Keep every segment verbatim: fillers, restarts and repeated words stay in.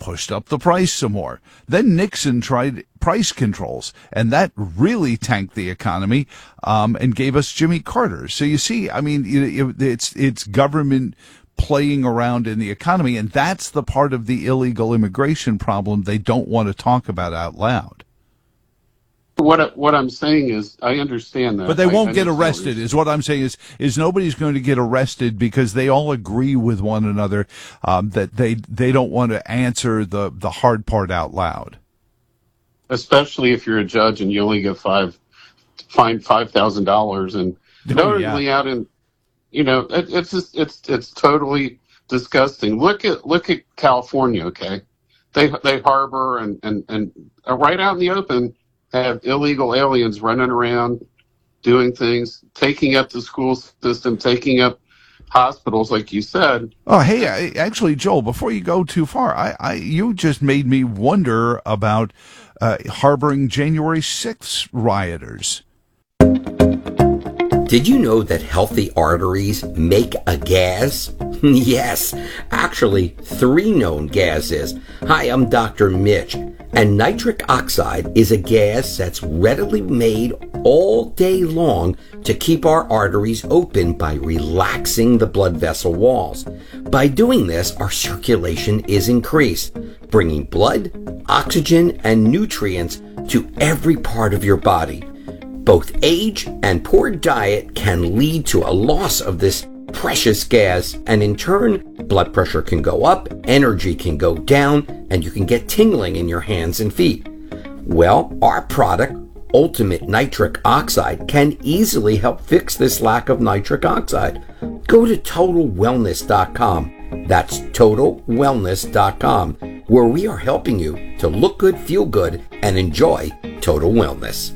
pushed up the price some more. Then Nixon tried price controls, and that really tanked the economy, um, and gave us Jimmy Carter. So you see, I mean, it, it's it's government playing around in the economy, and that's the part of the illegal immigration problem they don't want to talk about out loud. What what I'm saying is, I understand that, but they won't I, I get arrested. Is what I'm saying is is nobody's going to get arrested because they all agree with one another, um, that they they don't want to answer the the hard part out loud. Especially if you're a judge and you only get five fined five thousand dollars, and oh, notably yeah. out in, you know, it, it's just, it's it's totally disgusting. Look at look at California, okay? They they harbor and and and right out in the open have illegal aliens running around, doing things, taking up the school system, taking up hospitals, like you said. Oh, hey, I, actually, Joel, before you go too far, I, I you just made me wonder about uh, harboring January sixth rioters. Did you know that healthy arteries make a gas? Yes, actually, three known gases. Hi, I'm Doctor Mitch, and nitric oxide is a gas that's readily made all day long to keep our arteries open by relaxing the blood vessel walls. By doing this, our circulation is increased, bringing blood, oxygen, and nutrients to every part of your body. Both age and poor diet can lead to a loss of this precious gas, and in turn, blood pressure can go up, energy can go down, and you can get tingling in your hands and feet. Well, our product, Ultimate Nitric Oxide, can easily help fix this lack of nitric oxide. Go to total wellness dot com. That's total wellness dot com, where we are helping you to look good, feel good, and enjoy total wellness.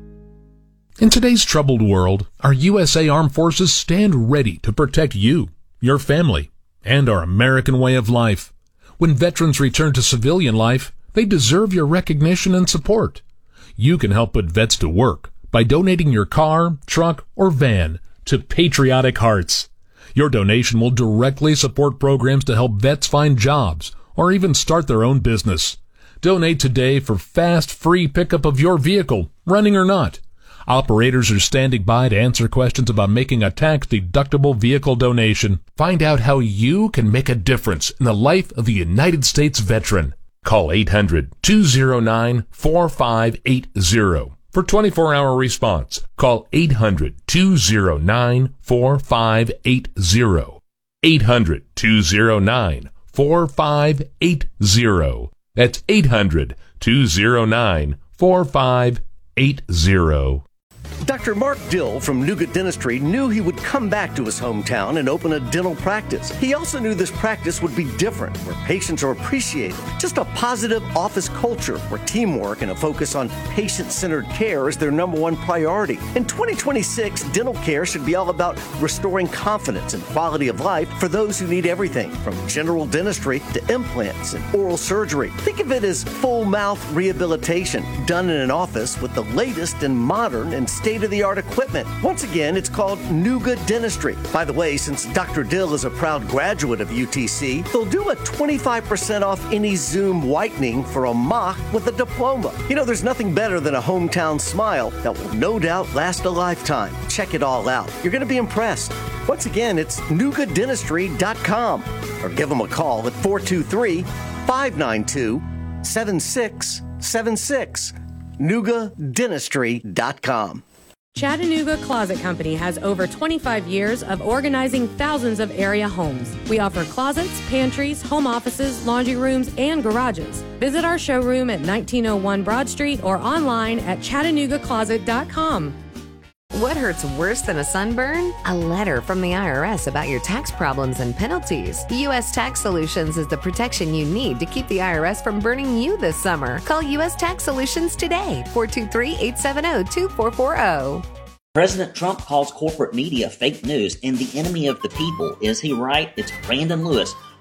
In today's troubled world, our U S A Armed Forces stand ready to protect you, your family, and our American way of life. When veterans return to civilian life, they deserve your recognition and support. You can help put vets to work by donating your car, truck, or van to Patriotic Hearts. Your donation will directly support programs to help vets find jobs or even start their own business. Donate today for fast, free pickup of your vehicle, running or not. Operators are standing by to answer questions about making a tax-deductible vehicle donation. Find out how you can make a difference in the life of a United States veteran. Call eight hundred, two oh nine, four five eight oh for twenty-four hour response. Call eight hundred, two oh nine, four five eight oh. eight hundred, two oh nine, four five eight oh. That's eight hundred, two oh nine, four five eight oh. Doctor Mark Dill from Nuga Dentistry knew he would come back to his hometown and open a dental practice. He also knew this practice would be different, where patients are appreciated. Just a positive office culture where teamwork and a focus on patient-centered care is their number one priority. In twenty twenty-six, dental care should be all about restoring confidence and quality of life for those who need everything from general dentistry to implants and oral surgery. Think of it as full mouth rehabilitation done in an office with the latest and modern and state-of-the-art equipment. Once again, it's called Nuga Dentistry. By the way, since Doctor Dill is a proud graduate of U T C, they'll do a twenty-five percent off any Zoom whitening for a mock with a diploma. You know, there's nothing better than a hometown smile that will no doubt last a lifetime. Check it all out. You're going to be impressed. Once again, it's nuga dentistry dot com or give them a call at four two three, five nine two, seven six seven six. nuga dentistry dot com. Chattanooga Closet Company has over twenty-five years of organizing thousands of area homes. We offer closets, pantries, home offices, laundry rooms, and garages. Visit our showroom at nineteen oh one Broad Street or online at chattanooga closet dot com. What hurts worse than a sunburn? A letter from the I R S about your tax problems and penalties. U S Tax Solutions is the protection you need to keep the I R S from burning you this summer. Call U S Tax Solutions today, four two three, eight seven zero, two four four zero. President Trump calls corporate media fake news and the enemy of the people. Is he right? It's Brandon Lewis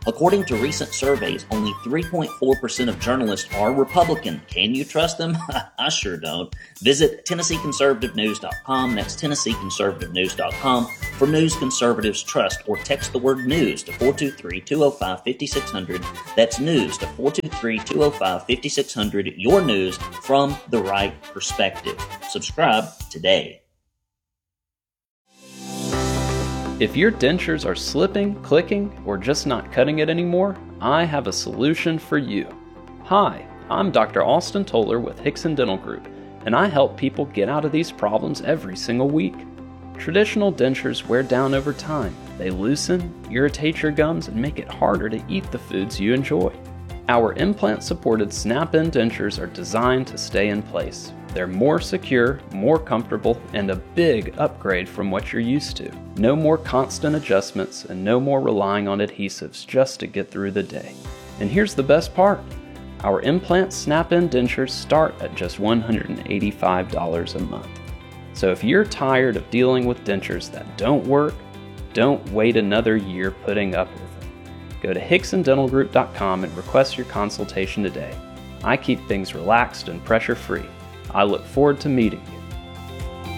According to recent surveys, only three point four percent of journalists are Republican. Can you trust them? I sure don't. Visit Tennessee Conservative News dot com. That's Tennessee Conservative News dot com for news conservatives trust, or text the word news to four two three, two oh five, five six zero zero. That's news to four two three, two oh five, five six zero zero. Your news from the right perspective. Subscribe today. If your dentures are slipping, clicking, or just not cutting it anymore, I have a solution for you. Hi, I'm Doctor Austin Toller with Hickson Dental Group, and I help people get out of these problems every single week. Traditional dentures wear down over time. They loosen, irritate your gums, and make it harder to eat the foods you enjoy. Our implant-supported snap-in dentures are designed to stay in place. They're more secure, more comfortable, and a big upgrade from what you're used to. No more constant adjustments and no more relying on adhesives just to get through the day. And here's the best part. Our implant snap-in dentures start at just one hundred eighty-five dollars a month. So if you're tired of dealing with dentures that don't work, don't wait another year putting up with them. Go to Hickson Dental Group dot com and request your consultation today. I keep things relaxed and pressure-free. I look forward to meeting you.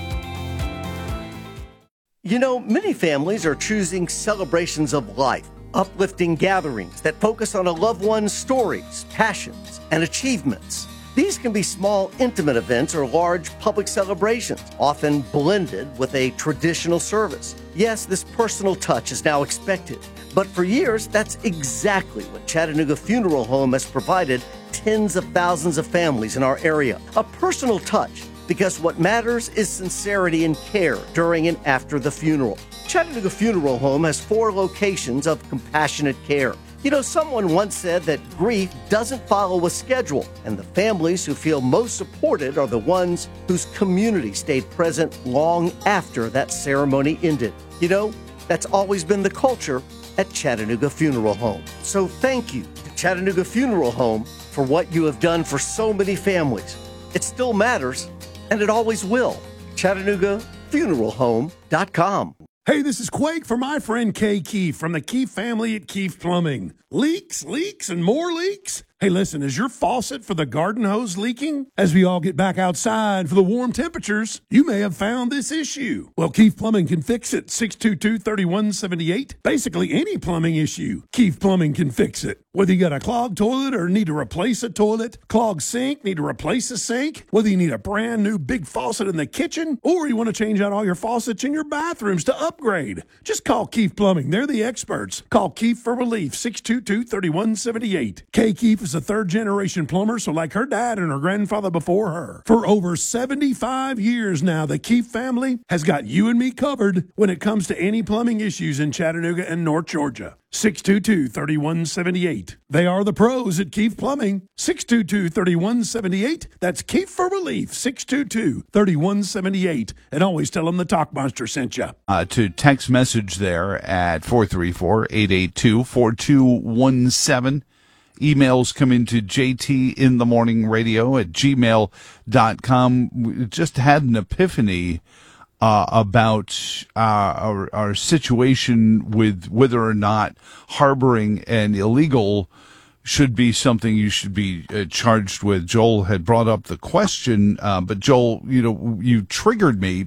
You know, many families are choosing celebrations of life, uplifting gatherings that focus on a loved one's stories, passions, and achievements. These can be small, intimate events or large public celebrations, often blended with a traditional service. Yes, this personal touch is now expected, but for years, that's exactly what Chattanooga Funeral Home has provided tens of thousands of families in our area. A personal touch, because what matters is sincerity and care during and after the funeral. Chattanooga Funeral Home has four locations of compassionate care. You know, someone once said that grief doesn't follow a schedule, and the families who feel most supported are the ones whose community stayed present long after that ceremony ended. You know, that's always been the culture at Chattanooga Funeral Home. So thank you to Chattanooga Funeral Home for what you have done for so many families. It still matters, and it always will. Chattanooga Funeral Home dot com. Hey, this is Quake for my friend Kay Keefe from the Keefe family at Keefe Plumbing. Leaks, leaks, and more leaks? Hey, listen, is your faucet for the garden hose leaking? As we all get back outside for the warm temperatures, you may have found this issue. Well, Keefe Plumbing can fix it. six two two, three one seven eight. Basically, any plumbing issue, Keefe Plumbing can fix it. Whether you got a clogged toilet or need to replace a toilet, clogged sink, need to replace a sink, whether you need a brand new big faucet in the kitchen, or you want to change out all your faucets in your bathrooms to upgrade, just call Keefe Plumbing. They're the experts. Call Keefe for relief, six two two, three one seven eight. Kay Keefe is a third-generation plumber, so like her dad and her grandfather before her. For over seventy-five years now, the Keefe family has got you and me covered when it comes to any plumbing issues in Chattanooga and North Georgia. six two two, three one seven eight. They are the pros at Keefe Plumbing. six two two, three one seven eight. That's Keefe for relief, six two two, three one seven eight. And always tell them the Talkmonster sent you. Uh, to text message there at four three four, eight eight two, four two one seven. Emails come into J T in the morning radio at gmail dot com. We just had an epiphany Uh, about uh, our, our situation with whether or not harboring an illegal should be something you should be uh, charged with. Joel had brought up the question, uh, but Joel, you know, you triggered me.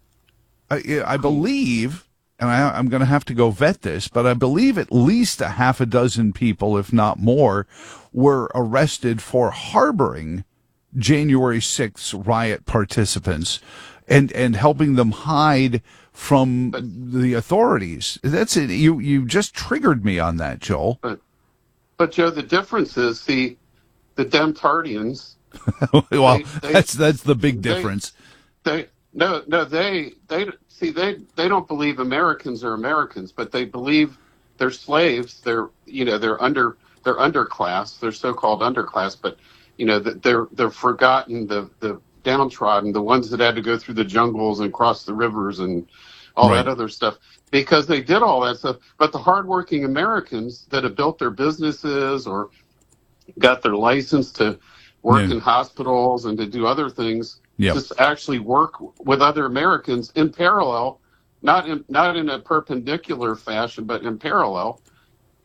I, I believe, and I, I'm going to have to go vet this, but I believe at least a half a dozen people, if not more, were arrested for harboring January sixth riot participants and and helping them hide from but, the authorities. That's it. You you just triggered me on that, Joel. But, but Joe, the difference is the the Demtardians. well, they, they, that's that's the big difference. They, they no no they they see they they don't believe Americans are Americans, but they believe they're slaves. They're you know they're under they're underclass. They're so-called underclass, but you know they're they're forgotten the the. downtrodden, the ones that had to go through the jungles and cross the rivers and all right. that other stuff, because they did all that stuff. But the hardworking Americans that have built their businesses or got their license to work yeah. in hospitals and to do other things, yep. just actually work with other Americans in parallel, not in not in a perpendicular fashion, but in parallel.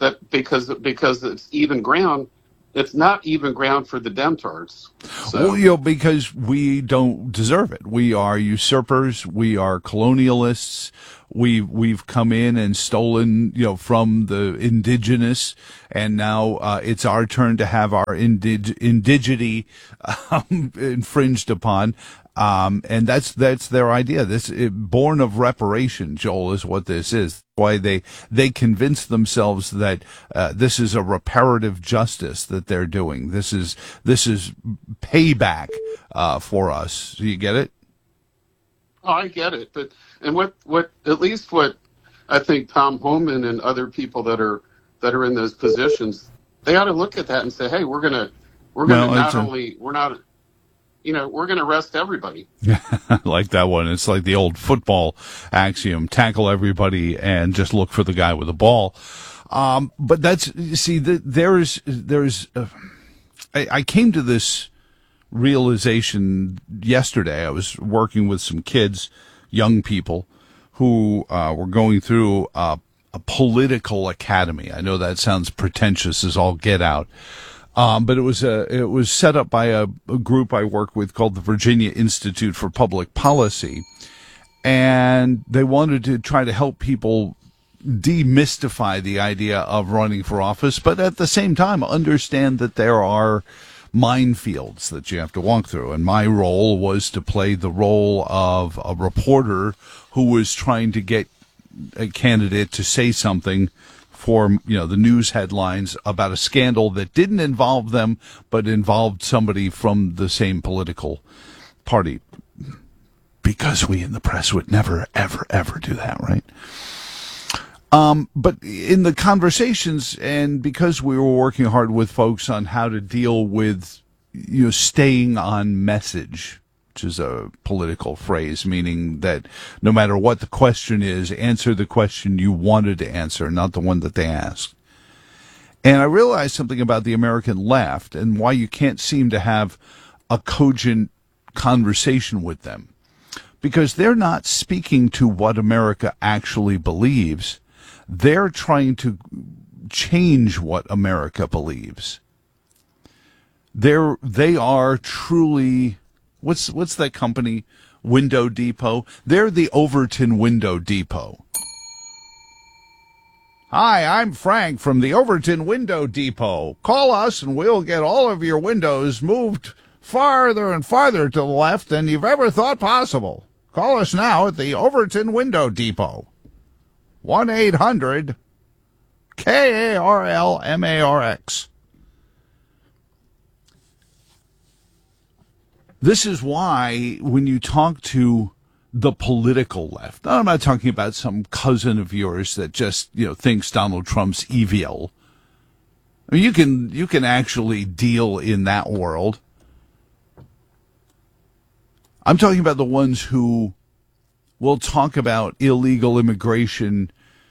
that because because it's even ground. It's not even ground for the Demtards. So. Well, you know, because we don't deserve it. We are usurpers. We are colonialists. We we've come in and stolen, you know, from the indigenous, and now uh, it's our turn to have our indig- indigity um, infringed upon. Um, and that's that's their idea. This it, born of reparation, Joel, is what this is. Why they they convince themselves that uh, this is a reparative justice that they're doing. This is this is payback uh, for us. Do you get it? Oh, I get it. But and what what at least what I think Tom Homan and other people that are that are in those positions, they ought to look at that and say, hey, we're gonna we're gonna well, not a- only we're not. You know, we're going to arrest everybody. I like that one. It's like the old football axiom: tackle everybody and just look for the guy with the ball. Um, but that's you see, the, there's there's. Uh, I, I came to this realization yesterday. I was working with some kids, young people, who uh, were going through uh, a political academy. I know that sounds pretentious as all get out. Um, but it was a, it was set up by a, a group I work with called the Virginia Institute for Public Policy. And they wanted to try to help people demystify the idea of running for office, but at the same time understand that there are minefields that you have to walk through. And my role was to play the role of a reporter who was trying to get a candidate to say something for, you know, the news headlines about a scandal that didn't involve them, but involved somebody from the same political party. Because we in the press would never, ever, ever do that, right? Um, but in the conversations, and because we were working hard with folks on how to deal with, you know, staying on message, which is a political phrase, meaning that no matter what the question is, answer the question you wanted to answer, not the one that they asked. And I realized something about the American left and why you can't seem to have a cogent conversation with them. Because they're not speaking to what America actually believes. They're trying to change what America believes. They're, they are truly... What's what's that company? Window Depot? They're the Overton Window Depot. Hi, I'm Frank from the Overton Window Depot. Call us and we'll get all of your windows moved farther and farther to the left than you've ever thought possible. Call us now at the Overton Window Depot. one eight hundred K A R L M A R X. This is why when you talk to the political left, I'm not talking about some cousin of yours that just, you know, thinks Donald Trump's evil. I mean, you can you can actually deal in that world. I'm talking about the ones who will talk about illegal immigration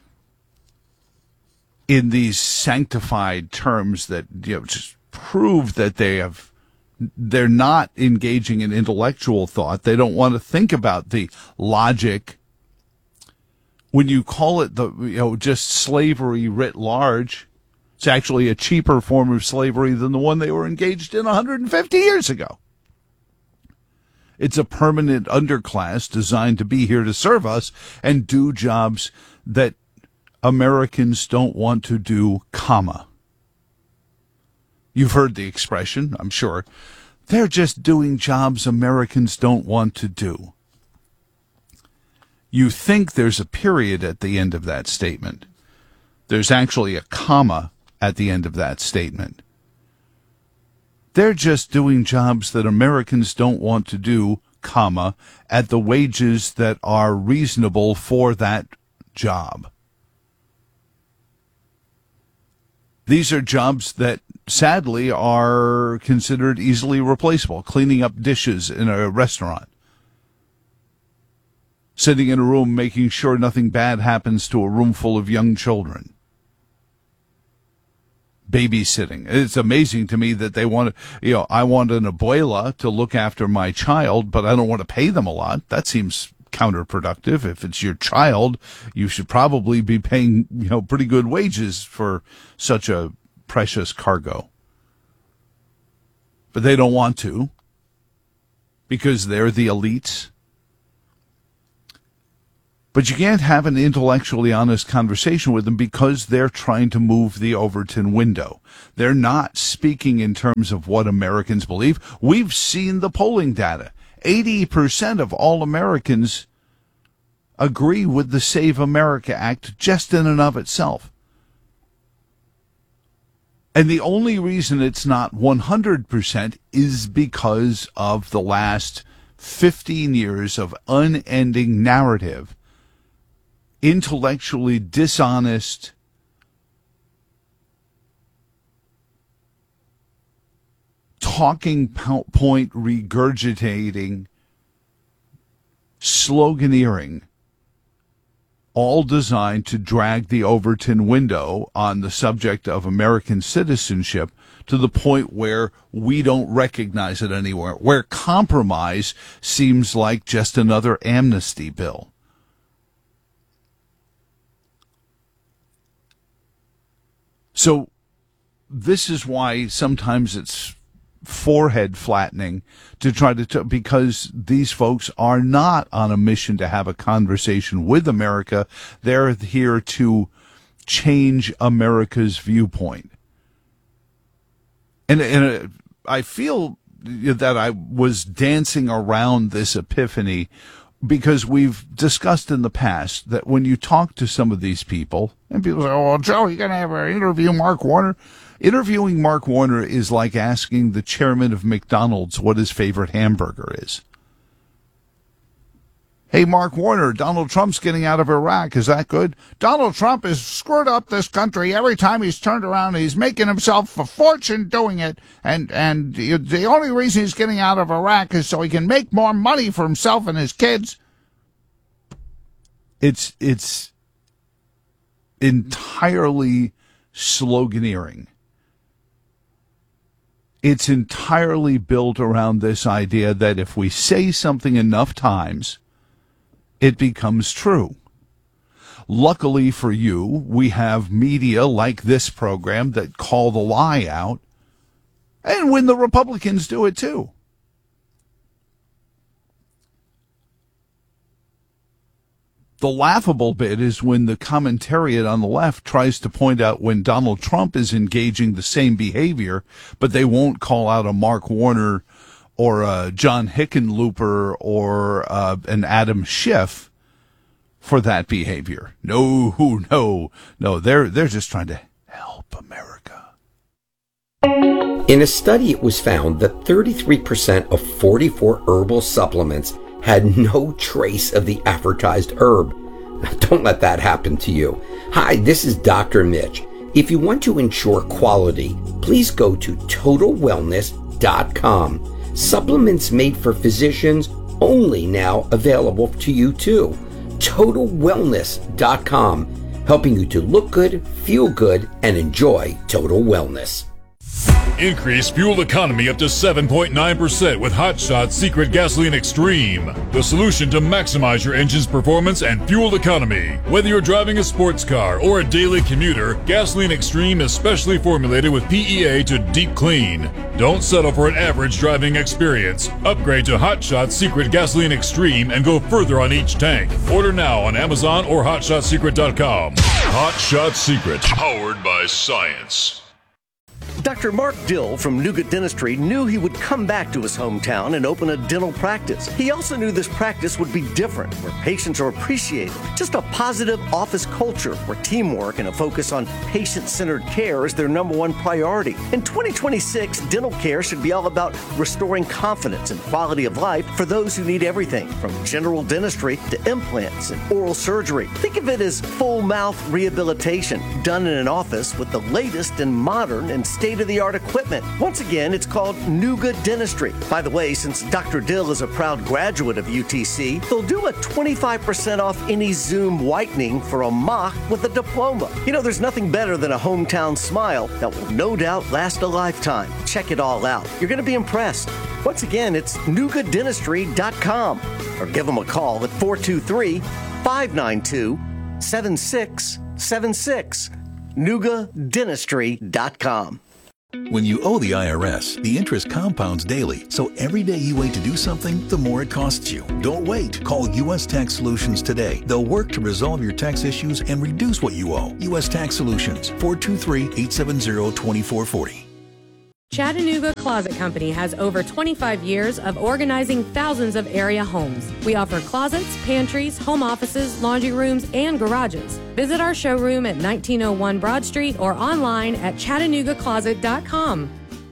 in these sanctified terms that, you know, just prove that they have. They're not engaging in intellectual thought. They don't want to think about the logic. When you call it the, you know, just slavery writ large, it's actually a cheaper form of slavery than the one they were engaged in one hundred fifty years ago. It's a permanent underclass designed to be here to serve us and do jobs that Americans don't want to do, comma. You've heard the expression, I'm sure. They're just doing jobs Americans don't want to do. You think there's a period at the end of that statement. There's actually a comma at the end of that statement. They're just doing jobs that Americans don't want to do, comma, at the wages that are reasonable for that job. These are jobs that, sadly, are considered easily replaceable. Cleaning up dishes in a restaurant. Sitting in a room making sure nothing bad happens to a room full of young children. Babysitting. It's amazing to me that they want to, you know, I want an abuela to look after my child, but I don't want to pay them a lot. That seems counterproductive. If it's your child, you should probably be paying, you know, pretty good wages for such a precious cargo. But they don't want to because they're the elites. But you can't have an intellectually honest conversation with them because they're trying to move the Overton window. They're not speaking in terms of what Americans believe. We've seen the polling data. eighty percent of all Americans agree with the Save America Act just in and of itself. And the only reason it's not one hundred percent is because of the last fifteen years of unending narrative, intellectually dishonest, talking point regurgitating, sloganeering, all designed to drag the Overton window on the subject of American citizenship to the point where we don't recognize it anywhere, where compromise seems like just another amnesty bill. So this is why sometimes it's forehead flattening to try to, t- because these folks are not on a mission to have a conversation with America. They're here to change America's viewpoint. And, and uh, I feel that I was dancing around this epiphany because we've discussed in the past that when you talk to some of these people, and people say, oh, well, Joe, you're going to have an interview Mark Warner. Interviewing Mark Warner is like asking the chairman of McDonald's what his favorite hamburger is. Hey, Mark Warner, Donald Trump's getting out of Iraq. Is that good? Donald Trump has screwed up this country. Every time he's turned around, he's making himself a fortune doing it. And, and the only reason he's getting out of Iraq is so he can make more money for himself and his kids. It's, it's entirely sloganeering. It's entirely built around this idea that if we say something enough times, it becomes true. Luckily for you, we have media like this program that call the lie out, and when the Republicans do it too. The laughable bit is when the commentariat on the left tries to point out when Donald Trump is engaging the same behavior, but they won't call out a Mark Warner or a John Hickenlooper or uh, an Adam Schiff for that behavior. No, no, no. They're they're just trying to help America. In a study, it was found that thirty-three percent of forty-four herbal supplements had no trace of the advertised herb. Don't let that happen to you. Hi, this is Doctor Mitch. If you want to ensure quality, please go to total wellness dot com. Supplements made for physicians only now available to you too. total wellness dot com, helping you to look good, feel good, and enjoy total wellness. Increase fuel economy up to seven point nine percent with Hot Shot's Secret Gasoline Extreme, the solution to maximize your engine's performance and fuel economy. Whether you're driving a sports car or a daily commuter, Gasoline Extreme is specially formulated with P E A to deep clean. Don't settle for an average driving experience. Upgrade to Hot Shot's Secret Gasoline Extreme and go further on each tank. Order now on Amazon or hot shot secret dot com. Hot Shot Secret, powered by science. Doctor Mark Dill from Nougat Dentistry knew he would come back to his hometown and open a dental practice. He also knew this practice would be different, where patients are appreciated. Just a positive office culture where teamwork and a focus on patient-centered care is their number one priority. In twenty twenty-six, dental care should be all about restoring confidence and quality of life for those who need everything from general dentistry to implants and oral surgery. Think of it as full mouth rehabilitation done in an office with the latest and modern and state-of-the-art equipment. Once again, it's called Nougat Dentistry. By the way, since Doctor Dill is a proud graduate of U T C, they'll do a twenty-five percent off any Zoom whitening for a mock with a diploma. You know, there's nothing better than a hometown smile that will no doubt last a lifetime. Check it all out. You're going to be impressed. Once again, it's nougat dentistry dot com. or give them a call at four two three, five nine two, seven six seven six. Nuga Dentistry dot com. When you owe the I R S, the interest compounds daily, so every day you wait to do something, the more it costs you. Don't wait. Call U S Tax Solutions today. They'll work to resolve your tax issues and reduce what you owe. U S Tax Solutions, four two three, eight seven zero, two four four zero. Chattanooga Closet Company has over twenty-five years of organizing thousands of area homes. We offer closets, pantries, home offices, laundry rooms, and garages. Visit our showroom at nineteen oh one Broad Street or online at Chattanooga Closet dot com.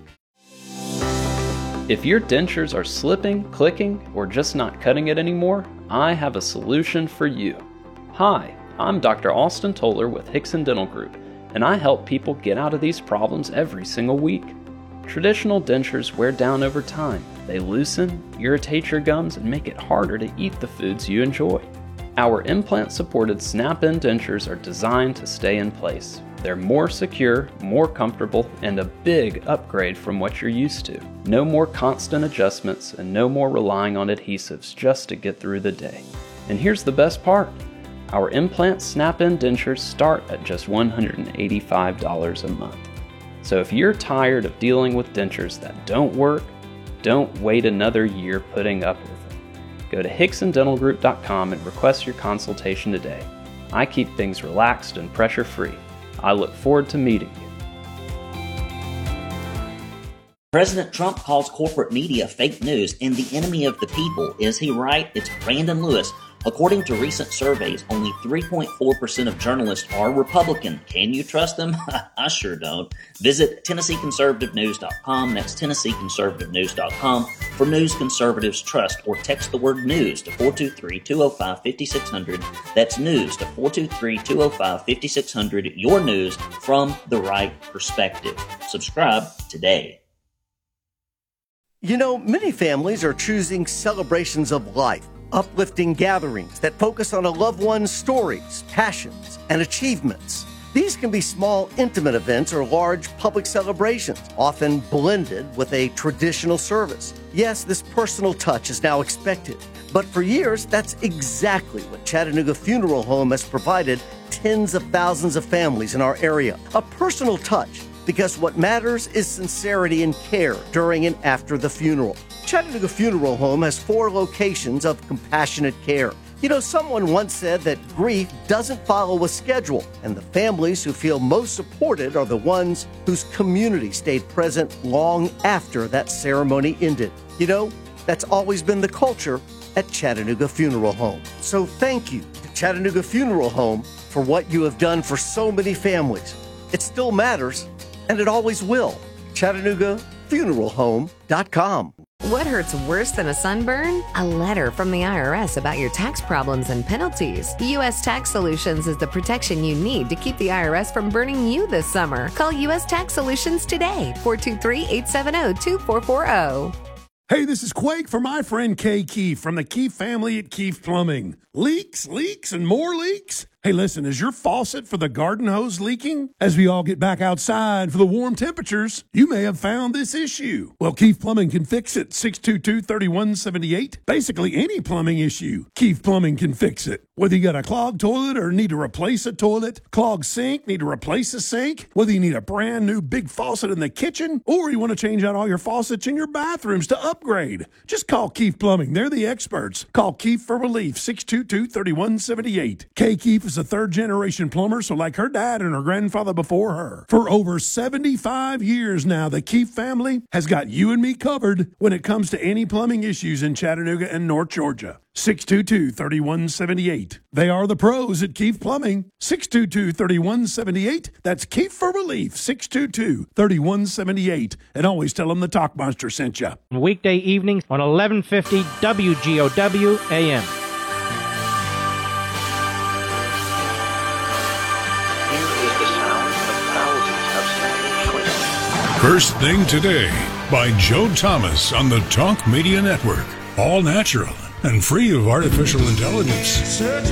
If your dentures are slipping, clicking, or just not cutting it anymore, I have a solution for you. Hi, I'm Doctor Austin Toller with Hickson Dental Group, and I help people get out of these problems every single week. Traditional dentures wear down over time. They loosen, irritate your gums, and make it harder to eat the foods you enjoy. Our implant-supported snap-in dentures are designed to stay in place. They're more secure, more comfortable, and a big upgrade from what you're used to. No more constant adjustments and no more relying on adhesives just to get through the day. And here's the best part. Our implant snap-in dentures start at just one hundred eighty-five dollars a month. So if you're tired of dealing with dentures that don't work, don't wait another year putting up with them. Go to Hickson Dental Group dot com and request your consultation today. I keep things relaxed and pressure-free. I look forward to meeting you. President Trump calls corporate media fake news and the enemy of the people. Is he right? It's Brandon Lewis. According to recent surveys, only three point four percent of journalists are Republican. Can you trust them? I sure don't. Visit Tennessee Conservative News dot com. That's Tennessee Conservative News dot com for news conservatives trust, or text the word news to four two three, two oh five, five six zero zero. That's news to four two three, two oh five, five six zero zero. Your news from the right perspective. Subscribe today. You know, many families are choosing celebrations of life, uplifting gatherings that focus on a loved one's stories, passions, and achievements. These can be small, intimate events or large public celebrations, often blended with a traditional service. Yes, this personal touch is now expected, but for years, that's exactly what Chattanooga Funeral Home has provided tens of thousands of families in our area. A personal touch, because what matters is sincerity and care during and after the funeral. Chattanooga Funeral Home has four locations of compassionate care. You know, someone once said that grief doesn't follow a schedule, and the families who feel most supported are the ones whose community stayed present long after that ceremony ended. You know, that's always been the culture at Chattanooga Funeral Home. So thank you to Chattanooga Funeral Home for what you have done for so many families. It still matters, and it always will. Chattanooga Funeral Home dot com. What hurts worse than a sunburn? A letter from the I R S about your tax problems and penalties. U S Tax Solutions is the protection you need to keep the I R S from burning you this summer. Call U S Tax Solutions today, four two three, eight seven zero, two four four zero. Hey, this is Quake for my friend Kay Keefe from the Keefe family at Keefe Plumbing. Leaks, leaks, and more leaks? Hey, listen, is your faucet for the garden hose leaking? As we all get back outside for the warm temperatures, you may have found this issue. Well, Keefe Plumbing can fix it. six two two, three one seven eight. Basically, any plumbing issue, Keefe Plumbing can fix it. Whether you got a clogged toilet or need to replace a toilet, clogged sink, need to replace a sink, whether you need a brand new big faucet in the kitchen, or you want to change out all your faucets in your bathrooms to upgrade, just call Keefe Plumbing. They're the experts. Call Keefe for relief, six two two, three one seven eight. Kay Keefe is a third-generation plumber, so like her dad and her grandfather before her. For over seventy-five years now, the Keefe family has got you and me covered when it comes to any plumbing issues in Chattanooga and North Georgia. six two two, three one seven eight. They are the pros at Keefe Plumbing. six two two, three one seven eight. That's Keefe for relief, six two two, three one seven eight. And always tell them the Talk Monster sent you. Weekday evenings on eleven fifty W G O W A M. First Thing Today by Joe Thomas on the Talk Media Network. All natural and free of artificial intelligence.